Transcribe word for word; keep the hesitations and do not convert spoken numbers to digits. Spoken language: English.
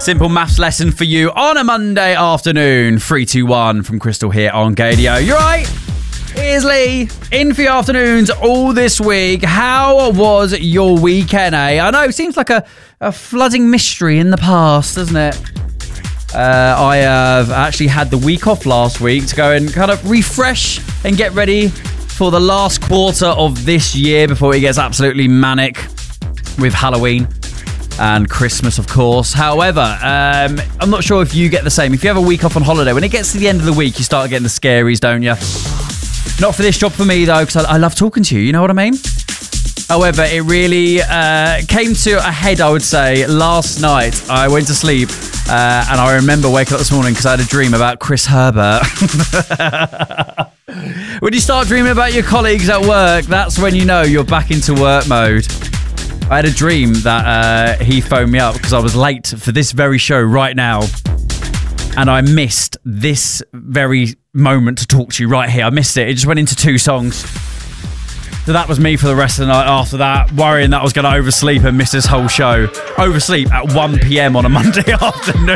Simple maths lesson for you on a Monday afternoon. three two one from Crystal here on Gadio. You're right. Here's Lee. In for your afternoons all this week. How was your weekend, eh? I know, it seems like a, a flooding mystery in the past, doesn't it? Uh, I have actually had the week off last week to go and kind of refresh and get ready for the last quarter of this year before it gets absolutely manic with Halloween and Christmas, of course. However, um, I'm not sure if you get the same. If you have a week off on holiday, when it gets to the end of the week, you start getting the scaries, don't you? Not for this job for me, though, because I, I love talking to you, you know what I mean? However, it really uh, came to a head, I would say, last night. I went to sleep, uh, and I remember waking up this morning because I had a dream about Chris Herbert. When you start dreaming about your colleagues at work, that's when you know you're back into work mode. I had a dream that uh, he phoned me up because I was late for this very show right now. And I missed this very moment to talk to you right here. I missed it. It just went into two songs. So that was me for the rest of the night after that, worrying that I was going to oversleep and miss this whole show. Oversleep at one p.m. on a Monday afternoon.